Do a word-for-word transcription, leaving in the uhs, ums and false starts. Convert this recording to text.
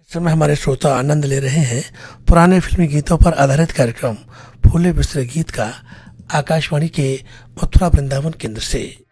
समय हमारे श्रोता आनंद ले रहे हैं पुराने फिल्मी गीतों पर आधारित कार्यक्रम फूले बिसरे गीत का आकाशवाणी के मथुरा वृंदावन केंद्र से।